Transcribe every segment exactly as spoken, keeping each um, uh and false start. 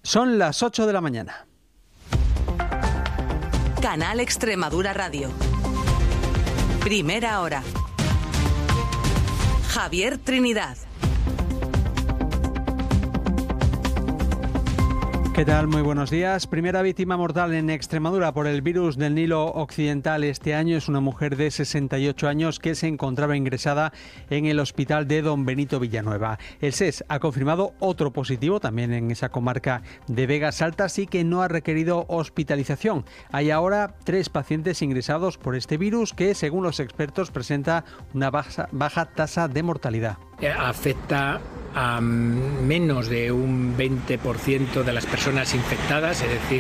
Son las ocho de la mañana. Canal Extremadura Radio. Primera hora. Javier Trinidad. ¿Qué tal? Muy buenos días. Primera víctima mortal en Extremadura por el virus del Nilo Occidental este año es una mujer de sesenta y ocho años que se encontraba ingresada en el hospital de Don Benito Villanueva. El S E S ha confirmado otro positivo también en esa comarca de Vegas Altas y que no ha requerido hospitalización. Hay ahora tres pacientes ingresados por este virus que, según los expertos, presenta una baja, baja tasa de mortalidad. Afecta a menos de un veinte por ciento de las personas infectadas, es decir,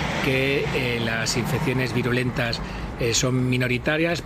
que eh, las infecciones virulentas eh, son minoritarias.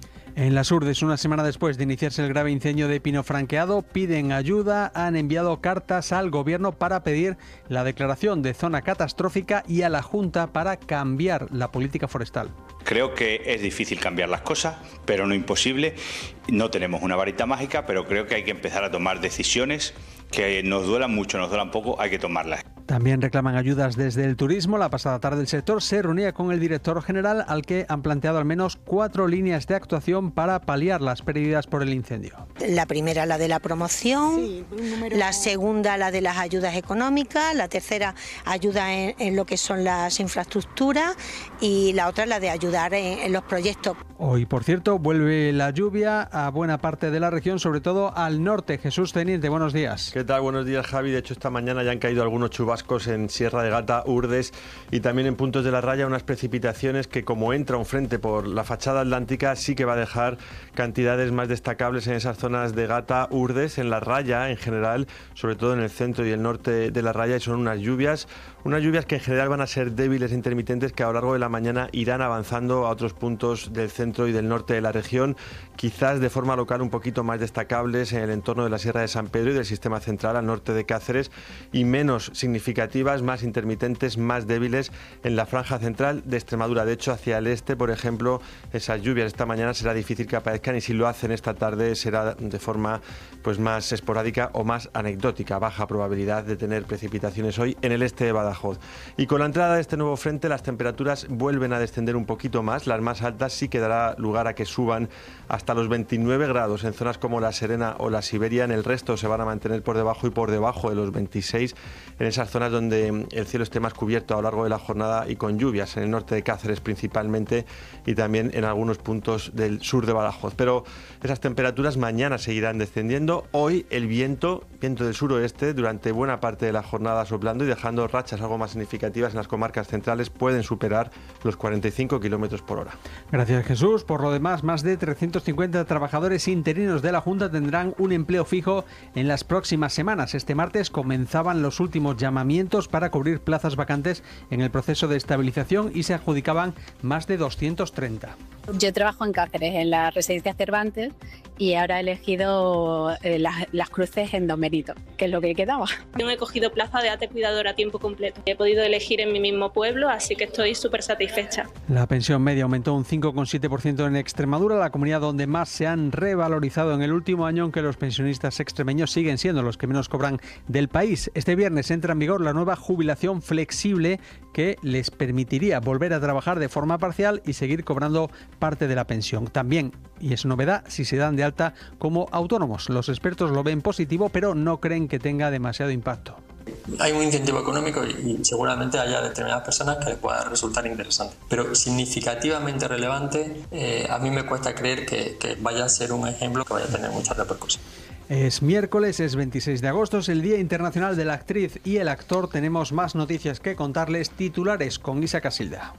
En Las Urdes, una semana después de iniciarse el grave incendio de pino franqueado, piden ayuda, han enviado cartas al gobierno para pedir la declaración de zona catastrófica y a la Junta para cambiar la política forestal. Creo que es difícil cambiar las cosas, pero no imposible. No tenemos una varita mágica, pero creo que hay que empezar a tomar decisiones que nos duelan mucho, nos duelan poco, hay que tomarlas. También reclaman ayudas desde el turismo. La pasada tarde el sector se reunía con el director general, al que han planteado al menos cuatro líneas de actuación para paliar las pérdidas por el incendio. La primera, la de la promoción, sí, número... la segunda, la de las ayudas económicas, la tercera, ayuda en, en lo que son las infraestructuras y la otra, la de ayudar en, en los proyectos. Hoy, por cierto, vuelve la lluvia a buena parte de la región, sobre todo al norte. Jesús Teniente, buenos días. ¿Qué tal? Buenos días, Javi. De hecho, esta mañana ya han caído algunos chubascos en Sierra de Gata, Urdes y también en puntos de la Raya, unas precipitaciones que, como entra un frente por la fachada atlántica, sí que va a dejar cantidades más destacables en esas zonas de Gata, Urdes, en la Raya en general, sobre todo en el centro y el norte de la Raya, y son unas lluvias, unas lluvias que en general van a ser débiles e intermitentes, que a lo largo de la mañana irán avanzando a otros puntos del centro y del norte de la región, quizás de forma local un poquito más destacables en el entorno de la Sierra de San Pedro y del Sistema Central al norte de Cáceres, y menos significativas, más intermitentes, más débiles en la franja central de Extremadura. De hecho, hacia el este, por ejemplo, esas lluvias esta mañana será difícil que aparezcan, y si lo hacen esta tarde será de forma pues más esporádica o más anecdótica. Baja probabilidad de tener precipitaciones hoy en el este de Badajoz. Y con la entrada de este nuevo frente, las temperaturas vuelven a descender un poquito más. Las más altas sí que dará lugar a que suban hasta los veintinueve grados en zonas como La Serena o la Siberia. En el resto se van a mantener por debajo y por debajo de los veintiséis en esas zonas donde el cielo esté más cubierto a lo largo de la jornada y con lluvias en el norte de Cáceres principalmente, y también en algunos puntos del sur de Badajoz. Pero esas temperaturas mañana seguirán descendiendo. Hoy el viento, viento del suroeste, durante buena parte de la jornada soplando y dejando rachas algo más significativas en las comarcas centrales, pueden superar los cuarenta y cinco kilómetros por hora. Gracias, Jesús. Por lo demás, más de trescientos cincuenta trabajadores interinos de la Junta tendrán un empleo fijo en las próximas semanas. Este martes comenzaban los últimos llamamientos para cubrir plazas vacantes en el proceso de estabilización y se adjudicaban más de doscientos treinta. Yo trabajo en Cáceres, en la residencia Cervantes, y ahora he elegido eh, las, las cruces en Don Benito, que es lo que quedaba. Yo me he cogido plaza de ate cuidadora a tiempo completo. He podido elegir en mi mismo pueblo, así que estoy súper satisfecha. La pensión media aumentó un cinco coma siete por ciento en Extremadura, la comunidad donde más se han revalorizado en el último año, aunque los pensionistas extremeños siguen siendo los que menos cobran del país. Este viernes entra en vigor la nueva jubilación flexible, que les permitiría volver a trabajar de forma parcial y seguir cobrando parte de la pensión. También, y es novedad, si se dan de alta como autónomos. Los expertos lo ven positivo, pero no creen que tenga demasiado impacto. Hay un incentivo económico y seguramente haya determinadas personas que les pueda resultar interesante, pero significativamente relevante, eh, a mí me cuesta creer que, que vaya a ser un ejemplo que vaya a tener mucha repercusión. Es miércoles, es veintiséis de agosto, es el Día Internacional de la Actriz y el Actor. Tenemos más noticias que contarles. Titulares con Isa Casilda.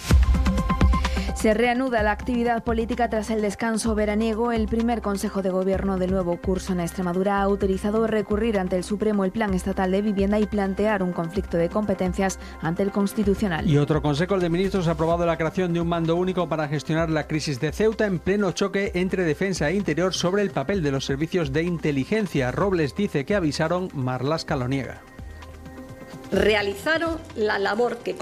Se reanuda la actividad política tras el descanso veraniego. El primer Consejo de Gobierno del nuevo curso en Extremadura ha autorizado recurrir ante el Supremo el Plan Estatal de Vivienda y plantear un conflicto de competencias ante el Constitucional. Y otro Consejo de Ministros ha aprobado la creación de un mando único para gestionar la crisis de Ceuta, en pleno choque entre Defensa e Interior sobre el papel de los servicios de inteligencia. Robles dice que avisaron, Marlaska lo niega. Realizaron la labor que